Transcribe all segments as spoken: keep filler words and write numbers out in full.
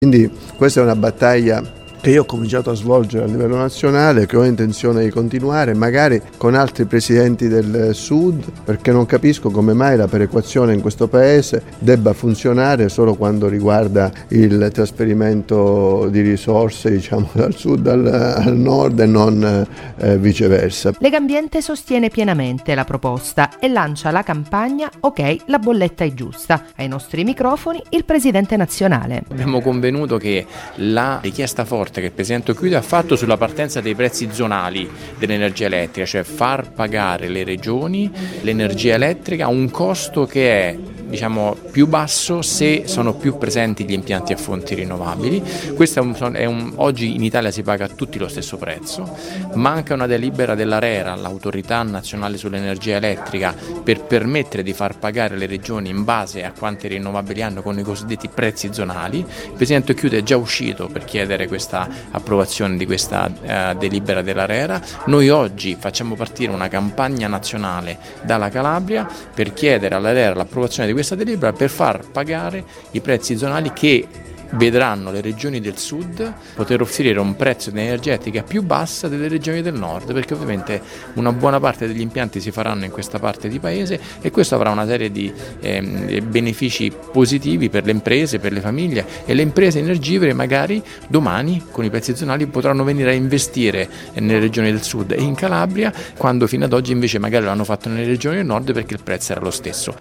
Quindi questa è una battaglia che io ho cominciato a svolgere a livello nazionale, che ho intenzione di continuare, magari con altri presidenti del Sud, perché non capisco come mai la perequazione in questo paese debba funzionare solo quando riguarda il trasferimento di risorse, diciamo, dal Sud al, al Nord e non eh, viceversa. Legambiente sostiene pienamente la proposta e lancia la campagna Ok, la bolletta è giusta. Ai nostri microfoni il presidente nazionale. Abbiamo convenuto che la richiesta forte che il Presidente Occhiuto ha fatto sulla partenza dei prezzi zonali dell'energia elettrica, cioè far pagare le regioni l'energia elettrica a un costo che è, diciamo, più basso se sono più presenti gli impianti a fonti rinnovabili. Questo è un, è un, oggi in Italia si paga a tutti lo stesso prezzo. Manca una delibera dell'ARERA, l'Autorità Nazionale sull'Energia Elettrica, per permettere di far pagare le regioni in base a quante rinnovabili hanno con i cosiddetti prezzi zonali. Il Presidente Occhiuto è già uscito per chiedere questa approvazione di questa eh, delibera dell'ARERA. Noi oggi facciamo partire una campagna nazionale dalla Calabria per chiedere all'ARERA l'approvazione di questa delibera per far pagare i prezzi zonali che vedranno le regioni del Sud poter offrire un prezzo di energia elettrica più bassa delle regioni del Nord, perché ovviamente una buona parte degli impianti si faranno in questa parte di paese e questo avrà una serie di eh, benefici positivi per le imprese, per le famiglie, e le imprese energivore magari domani con i prezzi zonali potranno venire a investire nelle regioni del Sud e in Calabria, quando fino ad oggi invece magari l'hanno fatto nelle regioni del Nord perché il prezzo era lo stesso.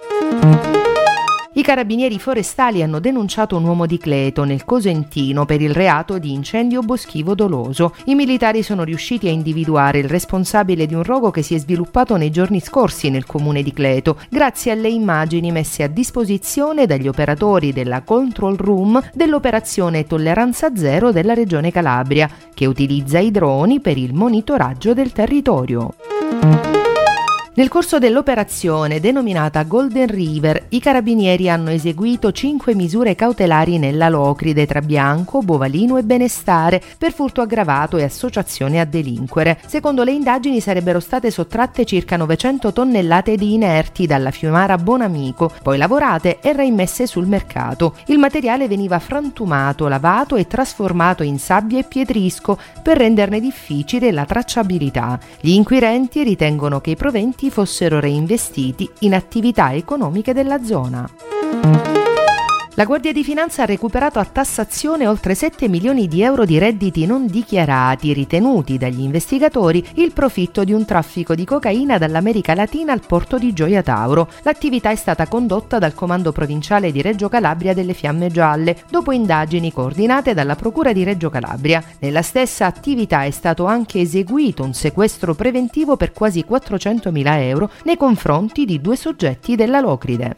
I carabinieri forestali hanno denunciato un uomo di Cleto, nel Cosentino, per il reato di incendio boschivo doloso. I militari sono riusciti a individuare il responsabile di un rogo che si è sviluppato nei giorni scorsi nel comune di Cleto, grazie alle immagini messe a disposizione dagli operatori della Control Room dell'operazione Tolleranza Zero della Regione Calabria, che utilizza i droni per il monitoraggio del territorio. Nel corso dell'operazione, denominata Golden River, i carabinieri hanno eseguito cinque misure cautelari nella Locride tra Bianco, Bovalino e Benestare per furto aggravato e associazione a delinquere. Secondo le indagini sarebbero state sottratte circa novecento tonnellate di inerti dalla fiumara Bonamico, poi lavorate e reimmesse sul mercato. Il materiale veniva frantumato, lavato e trasformato in sabbia e pietrisco per renderne difficile la tracciabilità. Gli inquirenti ritengono che i proventi fossero reinvestiti in attività economiche della zona. La Guardia di Finanza ha recuperato a tassazione oltre sette milioni di euro di redditi non dichiarati, ritenuti dagli investigatori il profitto di un traffico di cocaina dall'America Latina al porto di Gioia Tauro. L'attività è stata condotta dal Comando Provinciale di Reggio Calabria delle Fiamme Gialle, dopo indagini coordinate dalla Procura di Reggio Calabria. Nella stessa attività è stato anche eseguito un sequestro preventivo per quasi quattrocentomila euro nei confronti di due soggetti della Locride.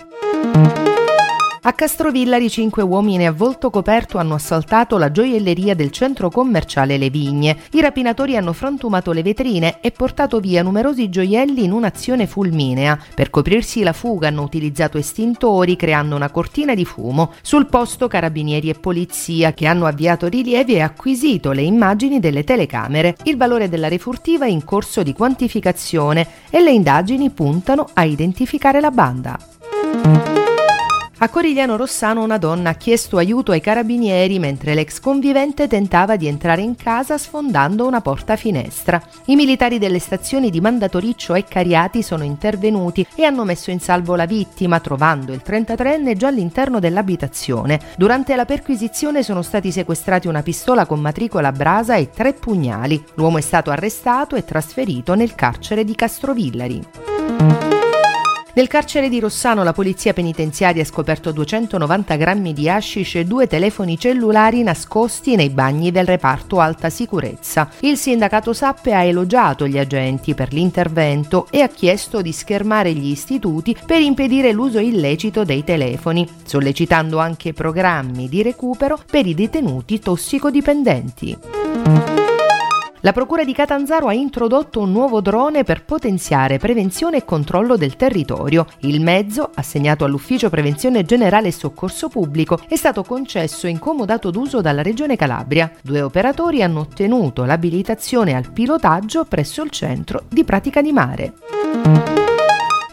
A Castrovillari cinque uomini a volto coperto hanno assaltato la gioielleria del centro commerciale Le Vigne. I rapinatori hanno frantumato le vetrine e portato via numerosi gioielli in un'azione fulminea. Per coprirsi la fuga hanno utilizzato estintori creando una cortina di fumo. Sul posto carabinieri e polizia che hanno avviato rilievi e acquisito le immagini delle telecamere. Il valore della refurtiva è in corso di quantificazione e le indagini puntano a identificare la banda. A Corigliano Rossano una donna ha chiesto aiuto ai carabinieri mentre l'ex convivente tentava di entrare in casa sfondando una porta-finestra. I militari delle stazioni di Mandatoriccio e Cariati sono intervenuti e hanno messo in salvo la vittima, trovando il trentatreenne già all'interno dell'abitazione. Durante la perquisizione sono stati sequestrati una pistola con matricola Brasa e tre pugnali. L'uomo è stato arrestato e trasferito nel carcere di Castrovillari. Nel carcere di Rossano la polizia penitenziaria ha scoperto duecentonovanta grammi di hashish e due telefoni cellulari nascosti nei bagni del reparto alta sicurezza. Il sindacato Sappe ha elogiato gli agenti per l'intervento e ha chiesto di schermare gli istituti per impedire l'uso illecito dei telefoni, sollecitando anche programmi di recupero per i detenuti tossicodipendenti. La Procura di Catanzaro ha introdotto un nuovo drone per potenziare prevenzione e controllo del territorio. Il mezzo, assegnato all'Ufficio Prevenzione Generale e Soccorso Pubblico, è stato concesso in comodato d'uso dalla Regione Calabria. Due operatori hanno ottenuto l'abilitazione al pilotaggio presso il Centro di Pratica di Mare.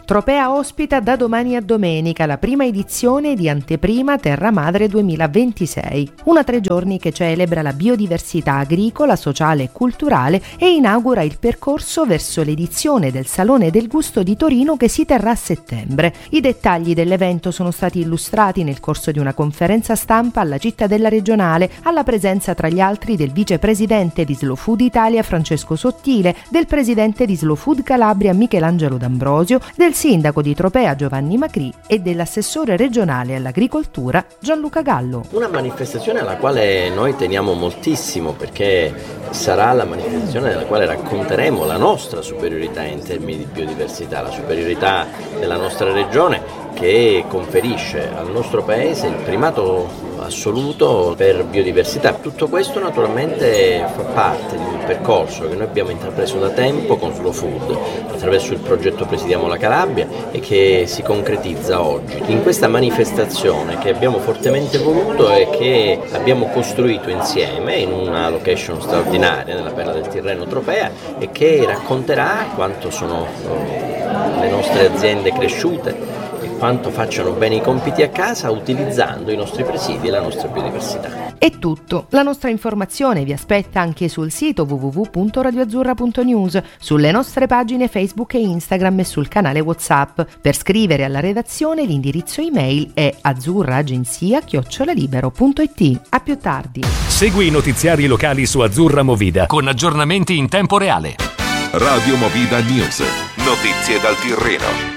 Tropea ospita da domani a domenica la prima edizione di Anteprima Terra Madre duemilaventisei, una tre giorni che celebra la biodiversità agricola, sociale e culturale e inaugura il percorso verso l'edizione del Salone del Gusto di Torino che si terrà a settembre. I dettagli dell'evento sono stati illustrati nel corso di una conferenza stampa alla Cittadella Regionale, alla presenza tra gli altri del vicepresidente di Slow Food Italia Francesco Sottile, del presidente di Slow Food Calabria Michelangelo D'Ambrosio, del sindaco di Tropea Giovanni Macri e dell'assessore regionale all'agricoltura Gianluca Gallo. Una manifestazione alla quale noi teniamo moltissimo, perché sarà la manifestazione nella quale racconteremo la nostra superiorità in termini di biodiversità, la superiorità della nostra regione che conferisce al nostro paese il primato assoluto per biodiversità. Tutto questo naturalmente fa parte di un percorso che noi abbiamo intrapreso da tempo con Slow Food attraverso il progetto Presidiamo la Calabria e che si concretizza oggi in questa manifestazione che abbiamo fortemente voluto e che abbiamo costruito insieme in una location straordinaria nella Perla del Tirreno Tropea e che racconterà quanto sono le nostre aziende cresciute e quanto facciano bene i compiti a casa utilizzando i nostri presidi e la nostra biodiversità. È tutto. La nostra informazione vi aspetta anche sul sito w w w punto radio azzurra punto news, sulle nostre pagine Facebook e Instagram e sul canale WhatsApp. Per scrivere alla redazione l'indirizzo email è azzurraagenzia chiocciola libero punto it. A più tardi. Segui i notiziari locali su Azzurra Movida con aggiornamenti in tempo reale. Radio Movida News. Notizie dal Tirreno.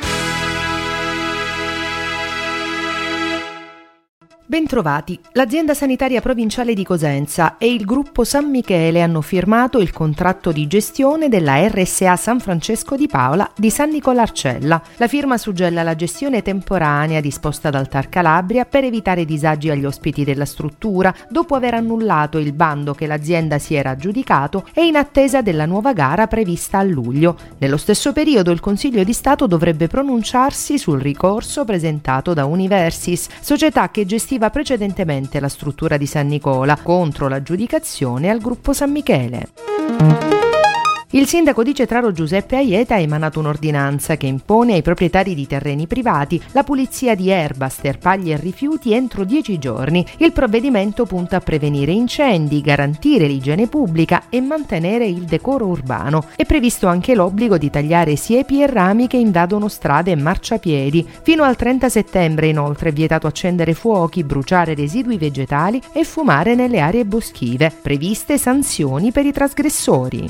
Bentrovati. L'Azienda Sanitaria Provinciale di Cosenza e il Gruppo San Michele hanno firmato il contratto di gestione della R S A San Francesco di Paola di San Nicolarcella. La firma suggella la gestione temporanea disposta dal Tar Calabria per evitare disagi agli ospiti della struttura, dopo aver annullato il bando che l'azienda si era aggiudicato e in attesa della nuova gara prevista a luglio. Nello stesso periodo il Consiglio di Stato dovrebbe pronunciarsi sul ricorso presentato da Universis, società che gestiva precedentemente la struttura di San Nicola, contro l'aggiudicazione al gruppo San Michele. Il sindaco di Cetraro Giuseppe Aieta ha emanato un'ordinanza che impone ai proprietari di terreni privati la pulizia di erba, sterpagli e rifiuti entro dieci giorni. Il provvedimento punta a prevenire incendi, garantire l'igiene pubblica e mantenere il decoro urbano. È previsto anche l'obbligo di tagliare siepi e rami che invadono strade e marciapiedi. Fino al trenta settembre inoltre è vietato accendere fuochi, bruciare residui vegetali e fumare nelle aree boschive. Previste sanzioni per i trasgressori.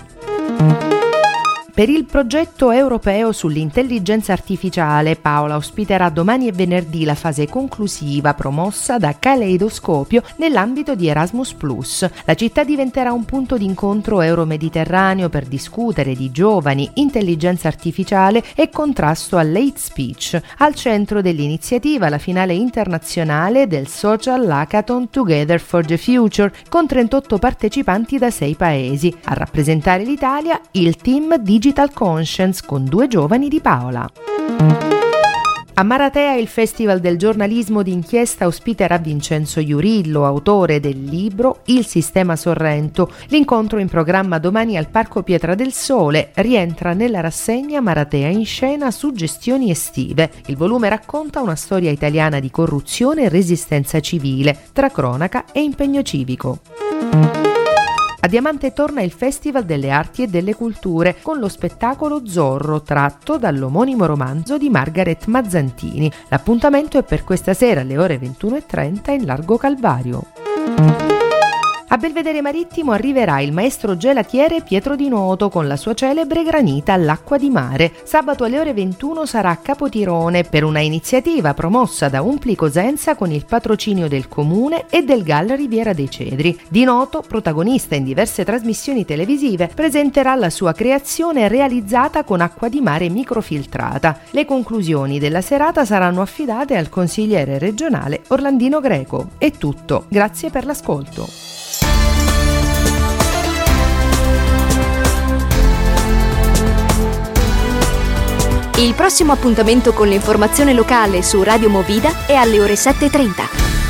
Per il progetto europeo sull'intelligenza artificiale, Paola ospiterà domani e venerdì la fase conclusiva promossa da Caleidoscopio nell'ambito di Erasmus plus. La città diventerà un punto d'incontro euro-mediterraneo per discutere di giovani, intelligenza artificiale e contrasto all'hate speech. Al centro dell'iniziativa la finale internazionale del Social Hackathon Together for the Future, con trentotto partecipanti da sei paesi. A rappresentare l'Italia il team di Digital Conscience con due giovani di Paola. A Maratea il Festival del giornalismo d'inchiesta ospiterà Vincenzo Iurillo, autore del libro Il Sistema Sorrento. L'incontro in programma domani al Parco Pietra del Sole rientra nella rassegna Maratea in scena suggestioni estive. Il volume racconta una storia italiana di corruzione e resistenza civile, tra cronaca e impegno civico. A Diamante torna il Festival delle Arti e delle Culture con lo spettacolo Zorro, tratto dall'omonimo romanzo di Margaret Mazzantini. L'appuntamento è per questa sera alle ore ventuno e trenta in Largo Calvario. A Belvedere Marittimo arriverà il maestro gelatiere Pietro Di Noto con la sua celebre granita all'acqua di mare. Sabato alle ore ventuno sarà a Capotirone per una iniziativa promossa da Umpli Cosenza con il patrocinio del Comune e del Gal Riviera dei Cedri. Di Noto, protagonista in diverse trasmissioni televisive, presenterà la sua creazione realizzata con acqua di mare microfiltrata. Le conclusioni della serata saranno affidate al consigliere regionale Orlandino Greco. È tutto, grazie per l'ascolto. Il prossimo appuntamento con l'informazione locale su Radio Movida è alle ore sette e trenta.